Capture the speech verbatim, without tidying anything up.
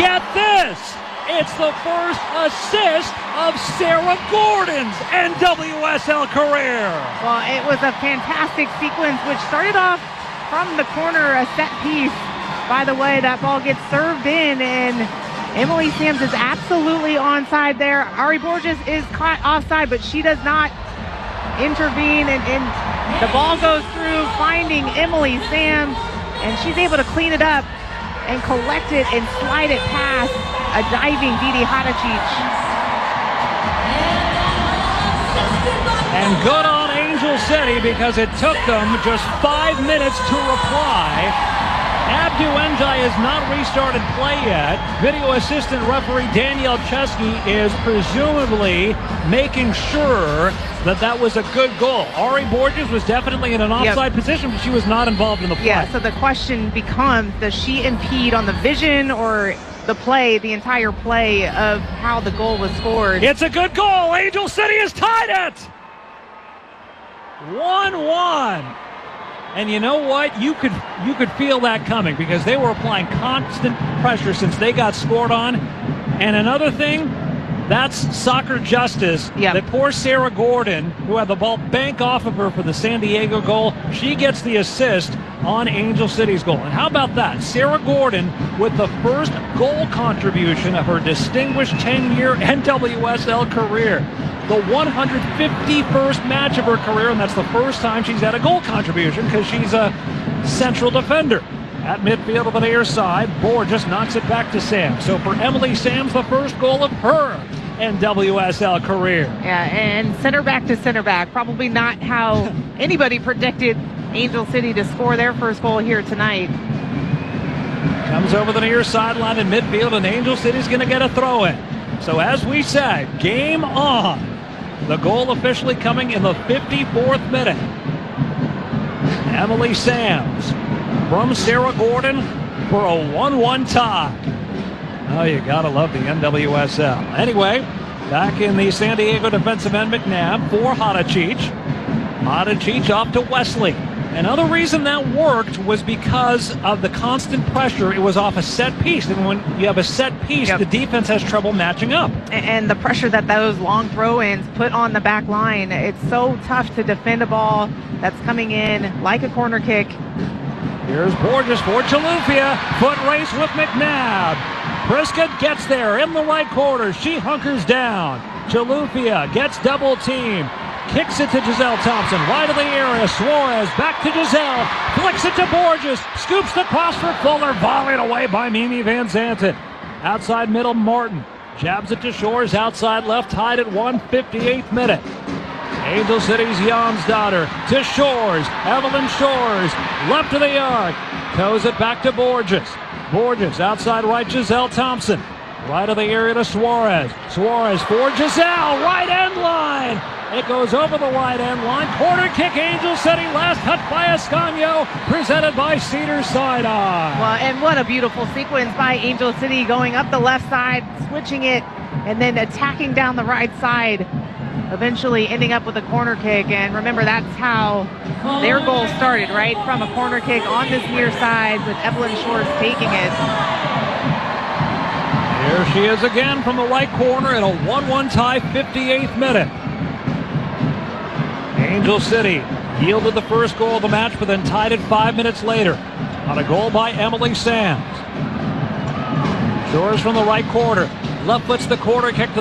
get this. It's the first assist of Sarah Gordon's N W S L career. Well, it was a fantastic sequence, which started off from the corner, a set piece. By the way, that ball gets served in, and Emily Sams is absolutely onside there. Ari Borges is caught offside, but she does not intervene, and, and the ball goes through, finding Emily Sams, and she's able to clean it up and collect it and slide it past a diving Didi Hadicic. And good on Angel City, because it took them just five minutes to reply. Abdu Njai has not restarted play yet. Video assistant referee Danielle Chesky is presumably making sure that that was a good goal. Ari Borges was definitely in an offside yep. position, but she was not involved in the play. Yeah, so the question becomes, does she impede on the vision or the play, the entire play of how the goal was scored? It's a good goal. Angel City has tied it. one one. And you know what? You could you could feel that coming, because they were applying constant pressure since they got scored on. And another thing, that's soccer justice. Yep. That poor Sarah Gordon, who had the ball bank off of her for the San Diego goal, she gets the assist on Angel City's goal. And how about that? Sarah Gordon with the first goal contribution of her distinguished ten-year N W S L career. The one hundred fifty-first match of her career, and that's the first time she's had a goal contribution, because she's a central defender. At midfield of the near side, Borges knocks it back to Sams. So for Emily Sams, the first goal of her N W S L career. Yeah, and center back to center back. Probably not how anybody predicted Angel City to score their first goal here tonight. Comes over the near sideline in midfield, and Angel City's going to get a throw in. So as we said, game on. The goal officially coming in the fifty-fourth minute. Emily Sams from Sarah Gordon for a one one tie. Oh, you gotta love the N W S L. Anyway, back in the San Diego defensive end, McNabb for Hadicic. Hadicic off to Wesley. Another reason that worked was because of the constant pressure. It was off a set piece, and when you have a set piece, yep. the defense has trouble matching up. And the pressure that those long throw-ins put on the back line, it's so tough to defend a ball that's coming in like a corner kick. Here's Borges for Chilufya. Foot race with McNabb. Prescott gets there in the right corner. She hunkers down. Chilufya gets double teamed. Kicks it to Giselle Thompson, wide of the area. Suarez back to Giselle, flicks it to Borges, scoops the cross for Fuller, volleyed away by Mimi Van Zanten. Outside middle, Martin jabs it to Shores, outside left, tied at one fifty-eighth minute. Angel City's Jonsdottir to Shores, Evelyn Shores, left of the arc, toes it back to Borges. Borges outside right, Giselle Thompson. Right of the area to Suarez. Suarez for Giselle, right end line. It goes over the wide end line. Corner kick, Angel City. Last touch by Ascanio, presented by Cedar Sinai. Well, and what a beautiful sequence by Angel City, going up the left side, switching it, and then attacking down the right side, eventually ending up with a corner kick. And remember, that's how their goal started, right? From a corner kick on this near side, with Evelyn Shores taking it. Here she is again from the right corner in a one one tie, fifty-eighth minute. Angel City yielded the first goal of the match, but then tied it five minutes later on a goal by Emily Sams. Shores from the right corner. Left foot's the corner kick to